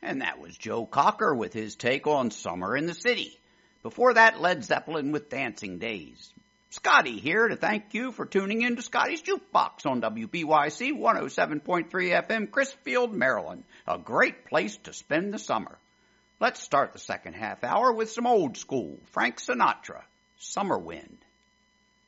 And that was Joe Cocker with his take on Summer in the City. Before that, Led Zeppelin with Dancing Days. Scotty here to thank you for tuning in to Scotty's Jukebox on WBYC 107.3 FM, Crisfield, Maryland. A great place to spend the summer. Let's start the second half hour with some old school Frank Sinatra, Summer Wind.